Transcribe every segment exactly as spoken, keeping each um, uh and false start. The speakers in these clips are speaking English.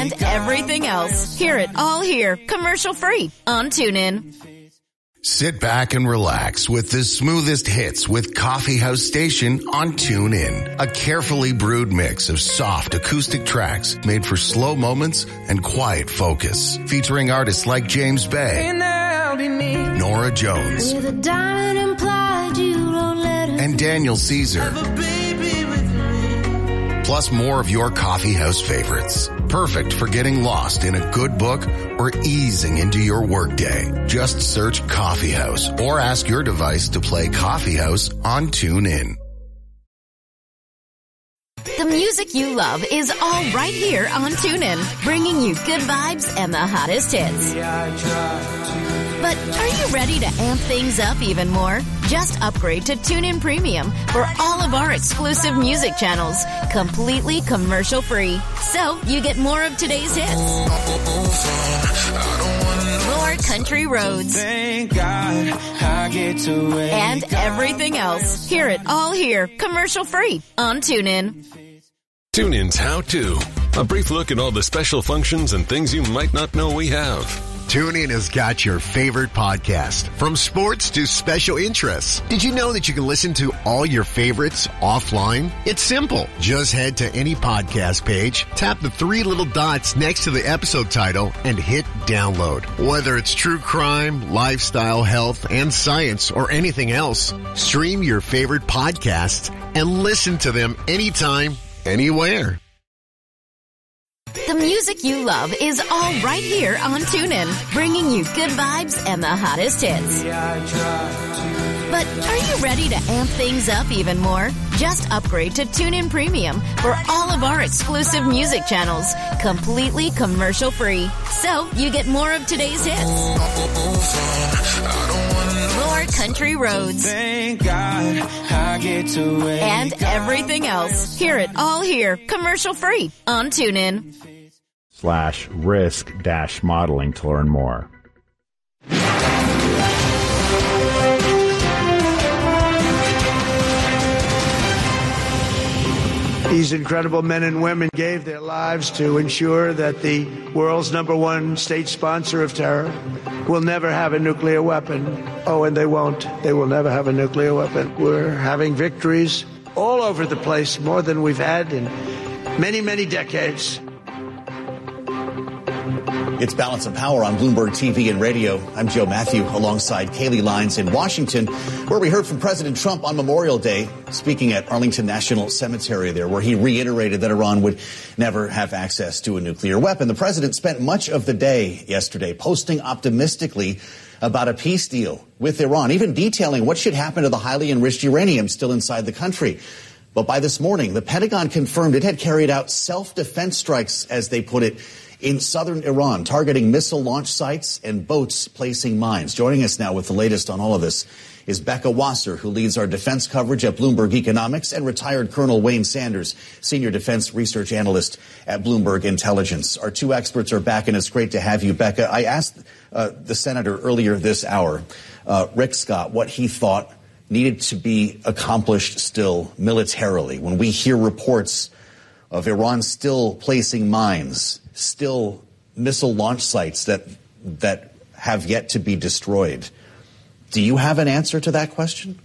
and everything else. Hear it all here, commercial free on TuneIn. Sit back and relax with the smoothest hits with Coffee House Station on TuneIn. A carefully brewed mix of soft acoustic tracks made for slow moments and quiet focus. Featuring artists like James Bay, Nora Jones, and Daniel Caesar. Plus more of your coffee house favorites. Perfect for getting lost in a good book or easing into your workday. Just search Coffee House or ask your device to play Coffee House on TuneIn. The music you love is all right here on TuneIn, bringing you good vibes and the hottest hits. But are you ready to amp things up even more? Just upgrade to TuneIn Premium for all of our exclusive music channels, completely commercial free. So you get more of today's hits, more country roads, and everything else. Hear it all here, commercial free on TuneIn. TuneIn's How To, a brief look at all the special functions and things you might not know we have. TuneIn has got your favorite podcast, from sports to special interests. Did you know that you can listen to all your favorites offline? It's simple. Just head to any podcast page, tap the three little dots next to the episode title, and hit download. Whether it's true crime, lifestyle, health, and science, or anything else, stream your favorite podcasts and listen to them anytime, anywhere. The music you love is all right here on TuneIn, bringing you good vibes and the hottest hits. But are you ready to amp things up even more? Just upgrade to TuneIn Premium for all of our exclusive music channels, completely commercial free. So you get more of today's hits, more country roads, and everything else. Hear it all here, commercial free on TuneIn. Slash risk dash modeling to learn more. These incredible men and women gave their lives to ensure that the world's number one state sponsor of terror will never have a nuclear weapon. Oh, and they won't. They will never have a nuclear weapon. We're having victories all over the place, more than we've had in many, many decades. It's Balance of Power on Bloomberg T V and radio. I'm Joe Matthew alongside Kaylee Lyons in Washington, where we heard from President Trump on Memorial Day, speaking at Arlington National Cemetery there, where he reiterated that Iran would never have access to a nuclear weapon. The president spent much of the day yesterday posting optimistically about a peace deal with Iran, even detailing what should happen to the highly enriched uranium still inside the country. But by this morning, the Pentagon confirmed it had carried out self-defense strikes, as they put it, in southern Iran, targeting missile launch sites and boats placing mines. Joining us now with the latest on all of this is Becca Wasser, who leads our defense coverage at Bloomberg Economics, and retired Colonel Wayne Sanders, senior defense research analyst at Bloomberg Intelligence. Our two experts are back, and it's great to have you, Becca. I asked uh, the senator earlier this hour, uh, Rick Scott, what he thought needed to be accomplished still militarily. When we hear reports of Iran still placing mines, still missile launch sites that that have yet to be destroyed. Do you have an answer to that question?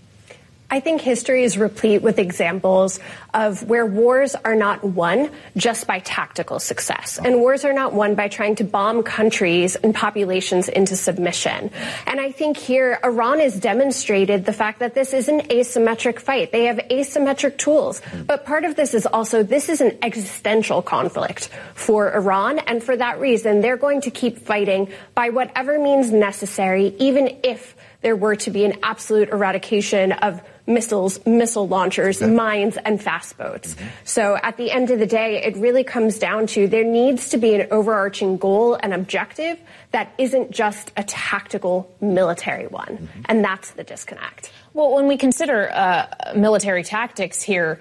I think history is replete with examples of where wars are not won just by tactical success. And wars are not won by trying to bomb countries and populations into submission. And I think here Iran has demonstrated the fact that this is an asymmetric fight. They have asymmetric tools. But part of this is also this is an existential conflict for Iran. And for that reason, they're going to keep fighting by whatever means necessary, even if there were to be an absolute eradication of missiles, missile launchers, okay. mines, and fast boats. Mm-hmm. So at the end of the day, it really comes down to there needs to be an overarching goal and objective that isn't just a tactical military one. Mm-hmm. And that's the disconnect. Well, when we consider uh, military tactics here,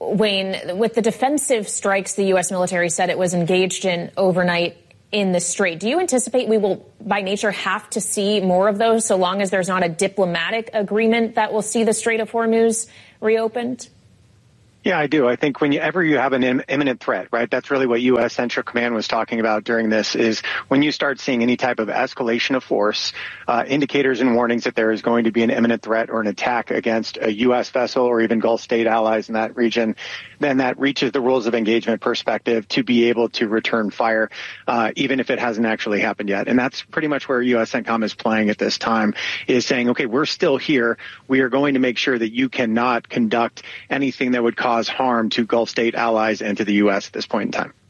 Wayne, with the defensive strikes the U S military said it was engaged in overnight in the Strait, do you anticipate we will, by nature, have to see more of those so long as there's not a diplomatic agreement that will see the Strait of Hormuz reopened? Yeah, I do. I think whenever you have an im- imminent threat, right, that's really what U S Central Command was talking about during this, is when you start seeing any type of escalation of force, uh, indicators and warnings that there is going to be an imminent threat or an attack against a U S vessel or even Gulf state allies in that region, then that reaches the rules of engagement perspective to be able to return fire, uh, even if it hasn't actually happened yet. And that's pretty much where U S CENTCOM is playing at this time, is saying, okay, we're still here. We are going to make sure that you cannot conduct anything that would cause harm to Gulf state allies and to the U S at this point in time.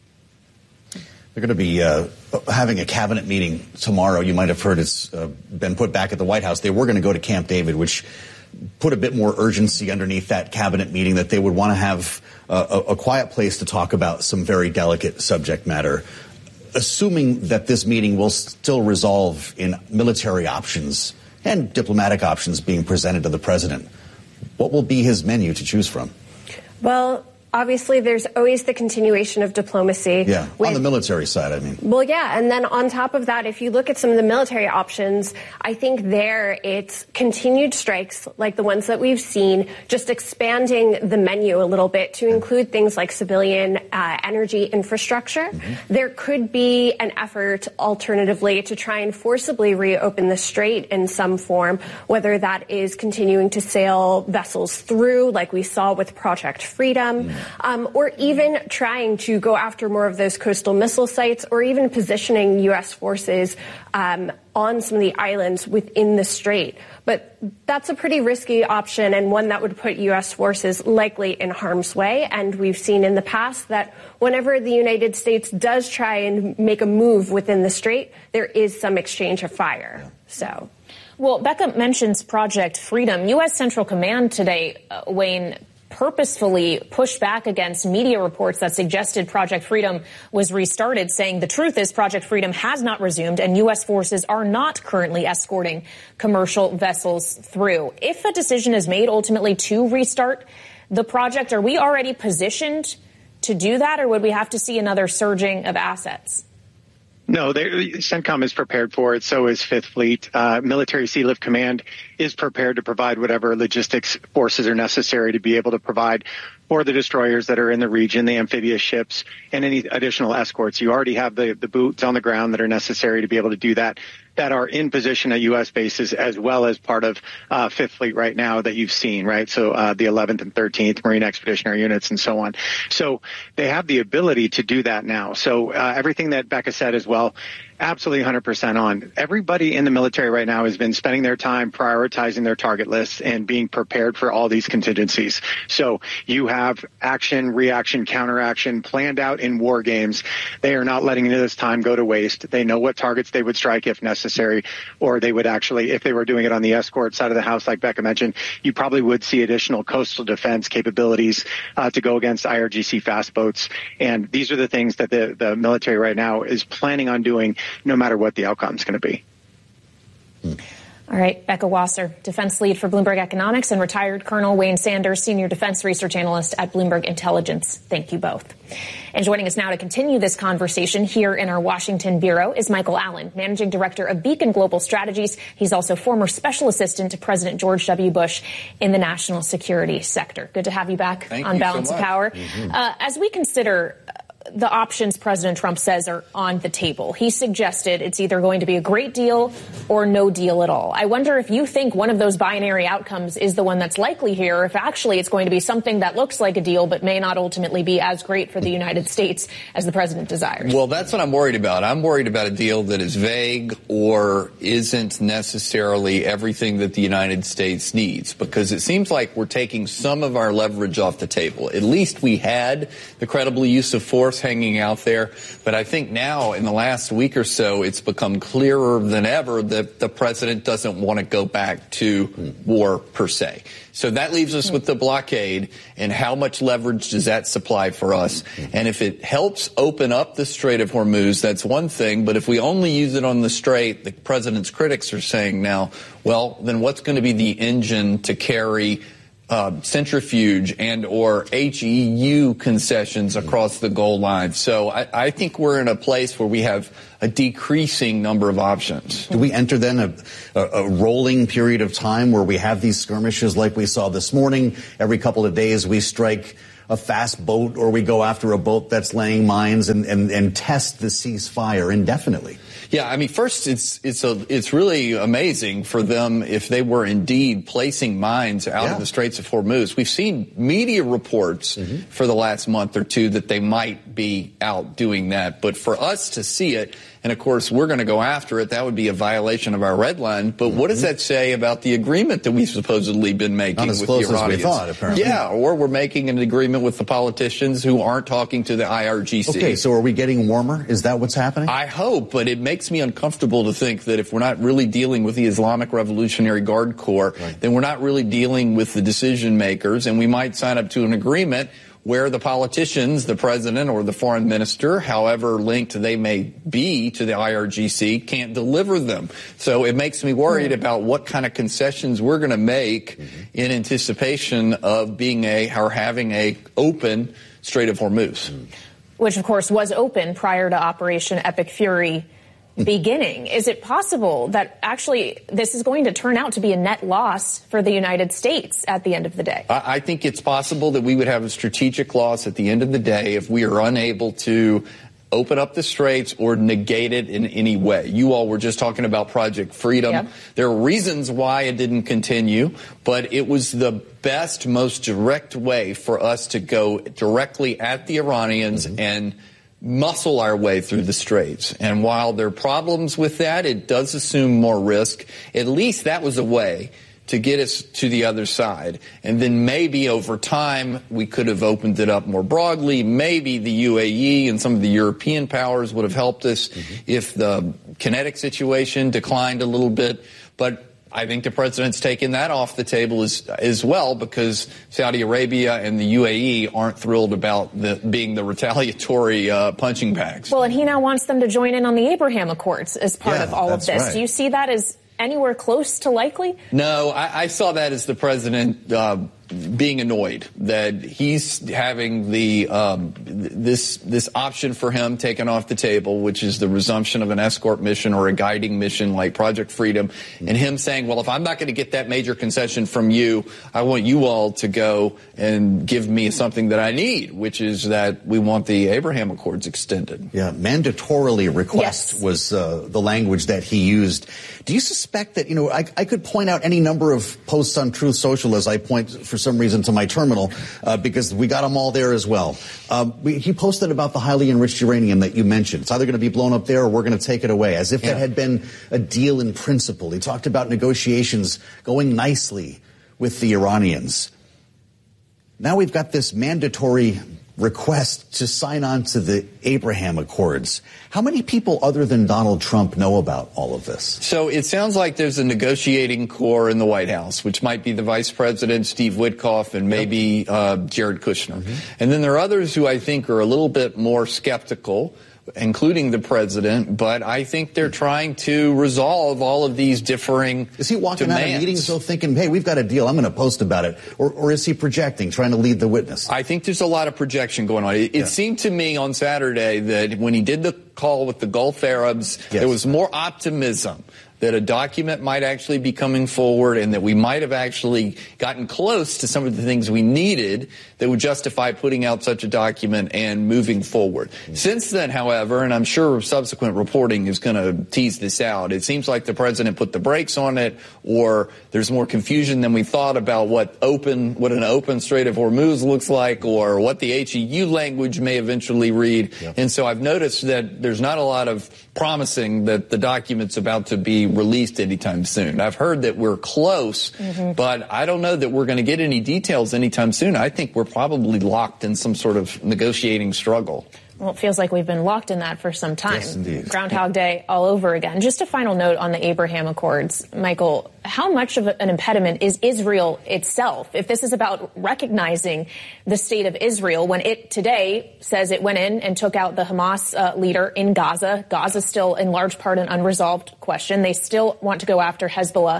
They're going to be uh, having a cabinet meeting tomorrow. You might have heard it's uh, been put back at the White House. They were going to go to Camp David, which put a bit more urgency underneath that cabinet meeting, that they would want to have uh, a, a quiet place to talk about some very delicate subject matter. Assuming that this meeting will still resolve in military options and diplomatic options being presented to the president, what will be his menu to choose from? Well, obviously, there's always the continuation of diplomacy. Yeah, with, on the military side, I mean. Well, yeah, and then on top of that, if you look at some of the military options, I think there it's continued strikes like the ones that we've seen, just expanding the menu a little bit to include things like civilian uh, energy infrastructure. Mm-hmm. There could be an effort, alternatively, to try and forcibly reopen the strait in some form, whether that is continuing to sail vessels through, like we saw with Project Freedom. Mm-hmm. Um, or even trying to go after more of those coastal missile sites, or even positioning U S forces um, on some of the islands within the strait. But that's a pretty risky option, and one that would put U S forces likely in harm's way. And we've seen in the past that whenever the United States does try and make a move within the strait, there is some exchange of fire. So. Well, Becca mentions Project Freedom. U S Central Command today, uh, Wayne, purposefully pushed back against media reports that suggested Project Freedom was restarted, saying the truth is Project Freedom has not resumed and U S forces are not currently escorting commercial vessels through. If a decision is made ultimately to restart the project, are we already positioned to do that, or would we have to see another surging of assets? No, CENTCOM is prepared for it. So is Fifth Fleet. Uh, Military Sea Lift Command is prepared to provide whatever logistics forces are necessary to be able to provide for the destroyers that are in the region, the amphibious ships, and any additional escorts. You already have the, the boots on the ground that are necessary to be able to do that, that are in position at U S bases, as well as part of uh, Fifth Fleet right now that you've seen, right? So uh, the eleventh and thirteenth Marine Expeditionary Units and so on. So they have the ability to do that now. So uh, everything that Becca said as well, absolutely one hundred percent on. Everybody in the military right now has been spending their time prioritizing their target lists and being prepared for all these contingencies. So you have action, reaction, counteraction planned out in war games. They are not letting this time go to waste. They know what targets they would strike if necessary, or they would actually, if they were doing it on the escort side of the house, like Becca mentioned, you probably would see additional coastal defense capabilities uh, to go against I R G C fast boats. And these are the things that the, the military right now is planning on doing, no matter what the outcome is going to be. All right, Becca Wasser, defense lead for Bloomberg Economics, and retired Colonel Wayne Sanders, senior defense research analyst at Bloomberg Intelligence. Thank you both. And joining us now to continue this conversation here in our Washington bureau is Michael Allen, managing director of Beacon Global Strategies. He's also former special assistant to President George W. Bush in the national security sector. Good to have you back Thank on you Balance so of much. Power. Mm-hmm. Uh, as we consider the options President Trump says are on the table, he suggested it's either going to be a great deal or no deal at all. I wonder if you think one of those binary outcomes is the one that's likely here, or if actually it's going to be something that looks like a deal but may not ultimately be as great for the United States as the president desires. Well, that's what I'm worried about. I'm worried about a deal that is vague or isn't necessarily everything that the United States needs, because it seems like we're taking some of our leverage off the table. At least we had the credible use of force hanging out there. But I think now, in the last week or so, it's become clearer than ever that the president doesn't want to go back to war per se. So that leaves us with the blockade, and how much leverage does that supply for us? And if it helps open up the Strait of Hormuz, that's one thing. But if we only use it on the Strait, the president's critics are saying now, well, then what's going to be the engine to carry uh, centrifuge and or H E U concessions across the goal line. So I, I think we're in a place where we have a decreasing number of options. Do we enter then a, a, a rolling period of time where we have these skirmishes like we saw this morning? Every couple of days we strike a fast boat or we go after a boat that's laying mines and, and, and test the ceasefire indefinitely? Yeah, I mean, first, it's it's a it's really amazing for them if they were indeed placing mines out yeah. of the Straits of Hormuz. We've seen media reports mm-hmm. for the last month or two that they might be out doing that. But for us to see it, and of course, we're going to go after it, that would be a violation of our red line. But mm-hmm. what does that say about the agreement that we've supposedly been making Not as with close the Iranians? As we thought, apparently. Yeah, or we're making an agreement with the politicians who aren't talking to the I R G C. Okay, so are we getting warmer? Is that what's happening? I hope, but it makes me uncomfortable to think that if we're not really dealing with the Islamic Revolutionary Guard Corps, right. then we're not really dealing with the decision makers, and we might sign up to an agreement where the politicians, the president or the foreign minister, however linked they may be to the I R G C, can't deliver them. So it makes me worried mm-hmm. about what kind of concessions we're going to make mm-hmm. in anticipation of being a or having a open Strait of Hormuz. Mm-hmm. Which, of course, was open prior to Operation Epic Fury beginning. Is it possible that actually this is going to turn out to be a net loss for the United States at the end of the day? I think it's possible that we would have a strategic loss at the end of the day if we are unable to open up the straits or negate it in any way. You all were just talking about Project Freedom. Yep. There are reasons why it didn't continue, but it was the best, most direct way for us to go directly at the Iranians mm-hmm. and muscle our way through the straits. And while there are problems with that, it does assume more risk. At least that was a way to get us to the other side. And then maybe over time we could have opened it up more broadly. Maybe the U A E and some of the European powers would have helped us mm-hmm. if the kinetic situation declined a little bit. But I think the president's taken that off the table as, as well, because Saudi Arabia and the U A E aren't thrilled about the, being the retaliatory uh, punching bags. Well, and he now wants them to join in on the Abraham Accords as part yeah, of all of this. Right. Do you see that as anywhere close to likely? No, I, I saw that as the president uh, being annoyed that he's having the um, this this option for him taken off the table, which is the resumption of an escort mission or a guiding mission like Project Freedom, mm-hmm. and him saying, well, if I'm not going to get that major concession from you, I want you all to go and give me something that I need, which is that we want the Abraham Accords extended. Yeah, mandatorily request yes. was uh, the language that he used. Do you suspect that, you know, I, I could point out any number of posts on Truth Social as I point for some reason to my terminal, uh, because we got them all there as well. Um, we, he posted about the highly enriched uranium that you mentioned. It's either going to be blown up there or we're going to take it away, as if yeah. that had been a deal in principle. He talked about negotiations going nicely with the Iranians. Now we've got this mandatory request to sign on to the Abraham Accords. How many people other than Donald Trump know about all of this? So it sounds like there's a negotiating core in the White House, which might be the Vice President, Steve Witkoff, and maybe yep. uh, Jared Kushner. Mm-hmm. And then there are others who I think are a little bit more skeptical, including the president, but I think they're trying to resolve all of these differing Is he walking demands. out of meetings though thinking, hey, we've got a deal, I'm going to post about it? Or, or is he projecting, trying to lead the witness? I think there's a lot of projection going on. It, yeah. it seemed to me on Saturday that when he did the call with the Gulf Arabs, yes. there was more optimism that a document might actually be coming forward and that we might have actually gotten close to some of the things we needed that would justify putting out such a document and moving forward. Mm-hmm. Since then, however, and I'm sure subsequent reporting is going to tease this out, it seems like the president put the brakes on it, or there's more confusion than we thought about what open, what an open Strait of Hormuz looks like, or what the H E U language may eventually read. Yep. And so I've noticed that there's not a lot of promising that the document's about to be released anytime soon. I've heard that we're close, mm-hmm. but I don't know that we're going to get any details anytime soon. I think we're probably locked in some sort of negotiating struggle. Well, it feels like we've been locked in that for some time. Yes, indeed. Groundhog Day all over again. Just a final note on the Abraham Accords. Michael, how much of an impediment is Israel itself? If this is about recognizing the state of Israel, when it today says it went in and took out the Hamas uh, leader in Gaza, Gaza's still in large part an unresolved question. They still want to go after Hezbollah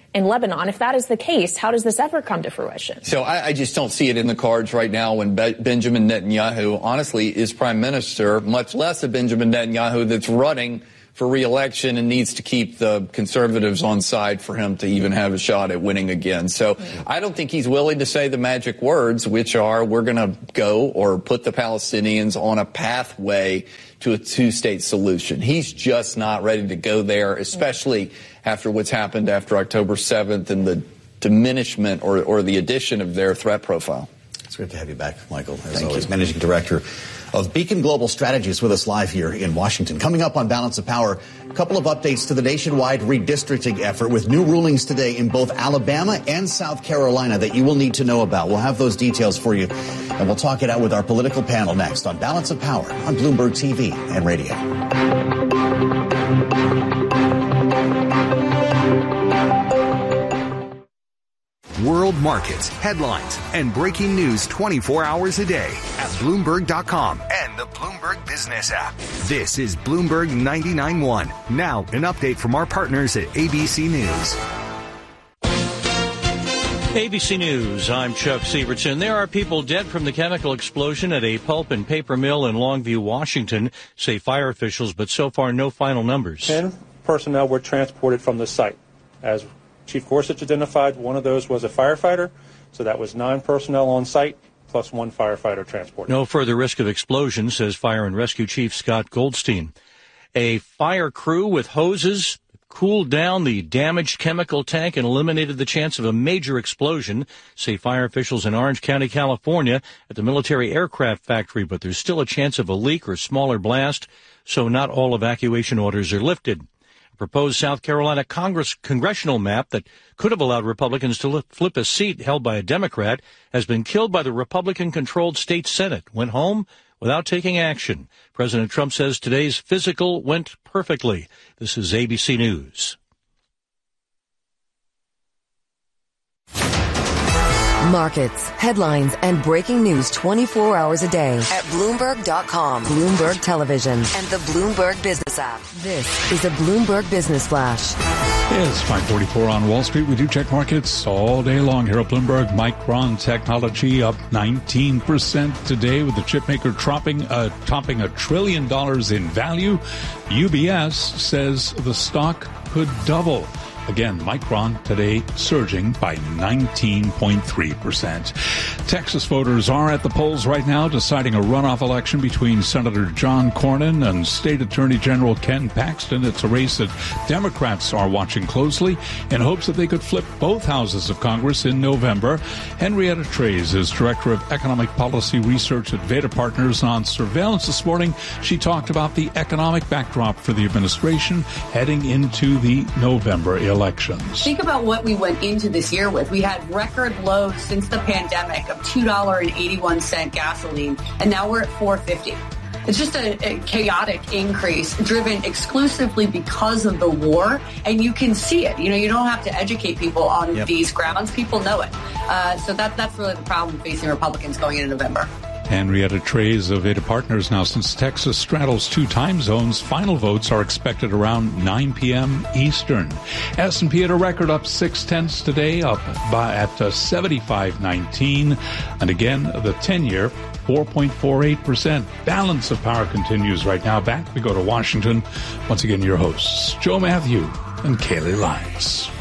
in Lebanon. If that is the case, how does this ever come to fruition? So I, I just don't see it in the cards right now when Be- Benjamin Netanyahu, honestly, is prime minister, much less a Benjamin Netanyahu that's running for re-election and needs to keep the conservatives on side for him to even have a shot at winning again. So I don't think he's willing to say the magic words, which are we're going to go or put the Palestinians on a pathway to a two-state solution. He's just not ready to go there, especially after what's happened after October seventh and the diminishment or, or the addition of their threat profile. It's great to have you back, Michael, as Thank always, you. Managing Director of Beacon Global Strategies with us live here in Washington. Coming up on Balance of Power, a couple of updates to the nationwide redistricting effort with new rulings today in both Alabama and South Carolina that you will need to know about. We'll have those details for you, and we'll talk it out with our political panel next on Balance of Power on Bloomberg T V and radio. World markets, headlines, and breaking news twenty-four hours a day at Bloomberg dot com and the Bloomberg Business app. This is Bloomberg ninety-nine point one. Now, an update from our partners at A B C News. A B C News, I'm Chuck Sievertson. There are people dead from the chemical explosion at a pulp and paper mill in Longview, Washington, say fire officials, but so far no final numbers. Ten personnel were transported from the site. As Chief Gorsuch identified, one of those was a firefighter, so that was nine personnel on site, plus one firefighter transported. No further risk of explosion, says Fire and Rescue Chief Scott Goldstein. A fire crew with hoses cooled down the damaged chemical tank and eliminated the chance of a major explosion, say fire officials in Orange County, California, at the military aircraft factory, but there's still a chance of a leak or smaller blast, so not all evacuation orders are lifted. Proposed South Carolina Congress congressional map that could have allowed Republicans to flip a seat held by a Democrat has been killed by the Republican-controlled state Senate. Went home without taking action. President Trump says today's physical went perfectly. This is A B C News. Markets, headlines, and breaking news twenty-four hours a day at Bloomberg dot com, Bloomberg Television, and the Bloomberg Business app. This is a Bloomberg Business Flash. It's five forty-four on Wall Street. We do check markets all day long here at Bloomberg. Micron Technology up nineteen percent today with the chipmaker topping, uh, topping a trillion dollars in value. U B S says the stock could double. Again, Micron today surging by nineteen point three percent. Texas voters are at the polls right now deciding a runoff election between Senator John Cornyn and State Attorney General Ken Paxton. It's a race that Democrats are watching closely in hopes that they could flip both houses of Congress in November. Henrietta Treyz is Director of Economic Policy Research at Veda Partners on surveillance this morning. She talked about the economic backdrop for the administration heading into the November election. Elections. Think about what we went into this year with. We had record lows since the pandemic of two dollars and eighty-one cents gasoline, and now we're at four dollars and fifty cents. It's just a, a chaotic increase driven exclusively because of the war, and you can see it. You know, you don't have to educate people on yep. these grounds. People know it. Uh, so that that's really the problem facing Republicans going into November. Henrietta Treyz of Veda Partners. Now, since Texas straddles two time zones, final votes are expected around nine p.m. Eastern. S and P at a record up six tenths today, up by at uh, seventy-five nineteen. And again, the ten-year, four point four eight percent. Balance of Power continues right now. Back we go to Washington. Once again, your hosts, Joe Matthew and Kaylee Lyons.